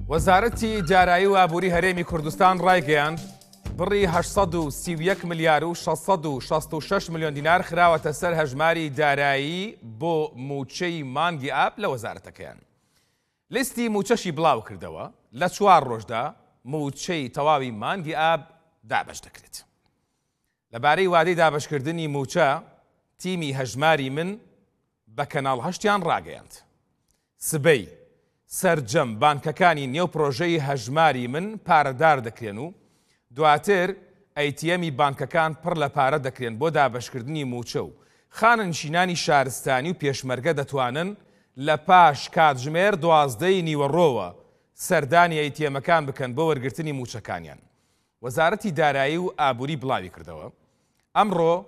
وەزارەتی دارایی و ئابووری هەرێمی کوردستان ڕایگەیاند بڕی 831 ملیار و 666 ملیۆن دینار خراوەتە سەر هەژماری دارایی بۆ موچەی مانگی ئاب لە وەزارەتەکەیان. لیستی موچەشی بڵاو کردەوە لە 4 ڕۆژدا موچەی تەواوی مانگی ئاب دابەش دەکرێت. لەبارەی وادەی دابەشکردنی موچە تیمی هەژماری من بە کەناڵ هەشتیان ڕاگەیاند. سبەی سەرجەم بانکەکانی نێو پرۆژەی هەژماری من پارەدار دەکرێن و دواتر ئەیتیەمی بانکەکان پڕ لە پارە دەکرێن بۆ دابەشکردنی موچە و خاننشینانی شارستانی و پێشمەرگە دەتوانن لە پاش کاتژمێر 12 نیوەڕۆوە سەردانی ئەیتیەمەکان بکەن بۆ وەرگرتنی موچەکانیان. وەزارەتی دارایی و ئابووری بڵاوی کردەوە ئەمڕۆ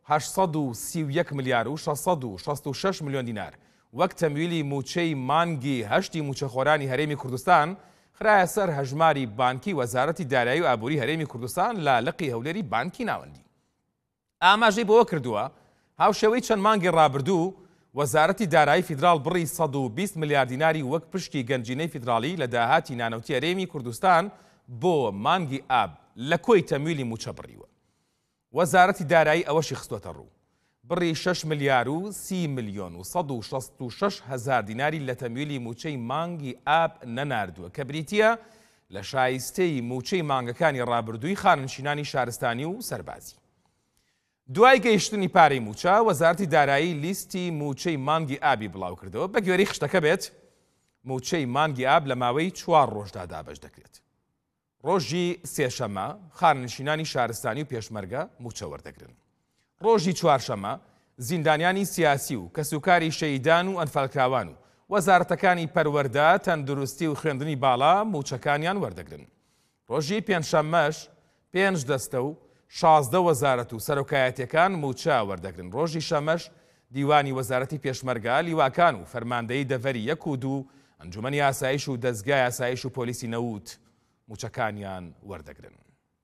831 ملیار و 666 ملیۆن دینار وەک تەمویلی موچەی مانگی هەشتی موچەخۆرانی هەرێمی کوردستان خرایە سەر هەژماری بانکی وەزارەتی دارایی و ئابووری هەرێمی کوردستان لە لقی هەولێری بانکی ناوەندی. ئاماژەی بەوە کردووە هاوشێوەی چەند مانگی ڕابردوو وەزارەتی دارایی فیدراڵ بڕی 120 ملیار دیناری وەک پشتی گەنجینەی فیدراڵی لە داهاتی نانەوتی هەرێمی کوردستان بۆ مانگی ئاب لە کۆی تەمویلی موچە بڕیوە. وەزارەتی دارایی ئەوەشی خستوەتە ڕوو بڕی 6 ملیار و 30 ملیۆن و 166 هەزار دیناری لە تەمویلی موچەی مانگی ئاب نەناردووە کە بریتیە لە شایستەی موچەی مانگەکانی ڕابردووی خاننشینانی شارستانی و سەربازی. دوای گەیشتنی پارەی موچە وەزارەتی دارایی لیستی موچەی مانگی ئابی بڵاو کردەوە بە گوێرەی خشتەکە بێت موچەی مانگی ئاب لە ماوەی 4 ڕۆژدا دابەش دەکرێت. ڕۆژی سێشەمە خاننشینانی شارستانی و پێشمەرگە موچە وەردەگرن. ڕۆژی چوارشەمە زیندانیانی سیاسی و کەسوکاری شەیدان و ئەنفالکراوان و وەزارەتەکانی پەروەردە تەندروستی و خوێندنی باڵا موچەکانیان وەردەگرن. ڕۆژی پێنجشەممەش 5 دەستە و 16 وەزارەت و سەرۆکایەتیەکان موچە وەردەگرن. ڕۆژی شەمەش دیوانی وەزارەتی پێشمەرگە لیواکان و فەرماندەی دەڤەری 1 و 2 ئەنجومەنی یاسایش و دەستگای یاسایش و پۆلیسی نەوت موچەکانیان وەردەگرن.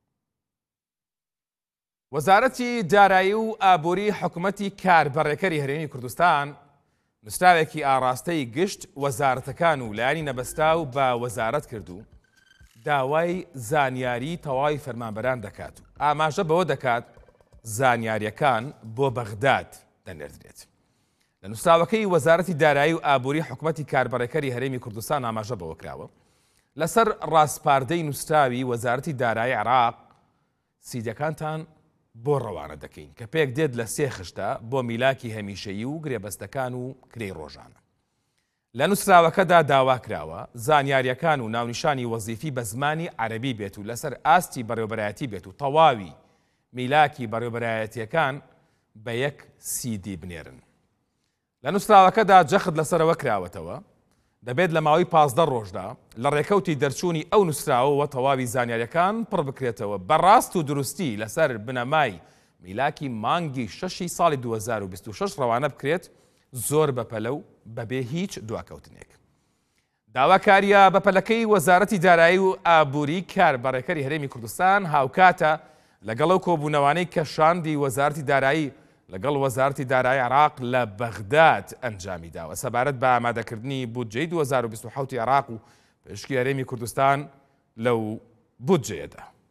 وەزارەتی دارایی و ئابووری حکوومەتی کاربەڕێکەری هەرێمی کوردستان نووسراوێکی ئاڕاستەی گشت وەزارەتەکان و لایانی نەبەستا و بە وەزارەت کردو داوای زانیاری تەواوی فەرمانبەران دەکات و ئاماژە بەوە دەکات زانیاریەکان بۆ بەغداد دەنێردرێت. لە نووسراوەکەی وەزارەتی دارایی و ئابووری حکوومەتی کاربەڕێکەری هەرێمی کوردستان ئاماژە بەوە کراوە لەسەر ڕاستپاردەی نووسراوی وەزارەتی دارایی عێراق سیدەکانتان بۆ ڕەوانە دەکەین کە پێک دێت لە 3 خشتە بۆ میلاکی هەمیشەیی و گرێبەستەکان و کرێی ڕۆژانە. لە نووسراوەکەدا داوا کراوە زانیاریەکان و ناونیشانی وەزیفی بە زمانی عەرەبی بێت و لەسەر ئاستی بەڕێوەبەرایەتی بێت و تەواوی میلاکی بەڕێوەبەرایەتیەکان بە 1 سیدی بنێرن. لە نووسراوەکەدا جەخت لەسەرەوە کراوەتەوە دەبێت لە ماوەی 15 ڕۆژدا لە ڕێکەوتی دەرچوونی ئەو نووسراوەوە تەواوی زانیاریەکان پڕ بکرێتەوە بەڕاست و دروستی لەسەر بنەمای میلاکی مانگی 6 ساڵی 2026 ڕەوانە بکرێت زۆر بەپەلە و بەبێ هیچ دواکەوتنێک. داواکاریە بەپەلەکەی وەزارەتی دارایی و ئابووری کاربەڕێکەری هەرێمی کوردستان هاوکاتە لەگەڵ ئەو کۆبوونەوانەی کە شاندی وەزارەتی دارایی لەگەڵ وەزارەتی دارایی عێراق لە بەغداد ئەنجامی داوە سەبارەت بە ئامادەکردنی بودجەی 2027 عێراق و پشکی هەرێمی کوردستان لەو بودجەیەدا.